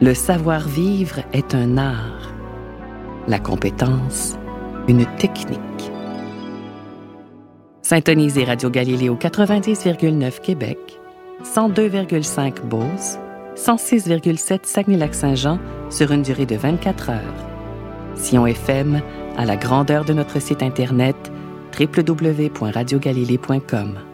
Le savoir-vivre est un art. La compétence, une technique. Syntonisez Radio Galiléo 90,9 Québec, 102,5 Beauce, 106,7 Saguenay-Lac-Saint-Jean sur une durée de 24 heures. Sion FM à la grandeur de notre site Internet www.radiogalilée.com.